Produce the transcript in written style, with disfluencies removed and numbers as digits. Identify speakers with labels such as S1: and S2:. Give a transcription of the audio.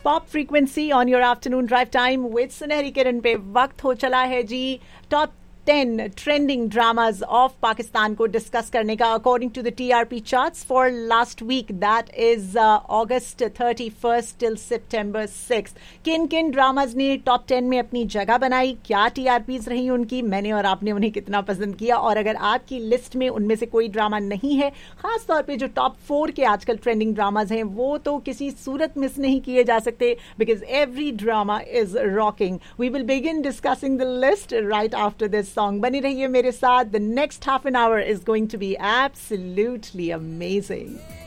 S1: Pop frequency on your afternoon drive time with सुनहरी किरण पे वक्त हो चला है जी top 10 trending dramas of Pakistan को डिस्कस करने का according to the TRP charts for last week that is August 31 till सितंबर 6। किन किन ड्रामाज ने टॉप 10 में अपनी जगह बनाई, क्या टीआरपीज रही उनकी, मैंने और आपने उन्हें कितना पसंद किया, और अगर आपकी लिस्ट में उनमें से कोई ड्रामा नहीं है, खास तौर पे जो टॉप 4 के आजकल ट्रेंडिंग ड्रामाज हैं वो तो किसी सूरत मिस नहीं किए जा सकते because every drama is rocking. We will begin discussing the list right after this song. बनी रहिए मेरे साथ. The next half an hour is going to be absolutely amazing.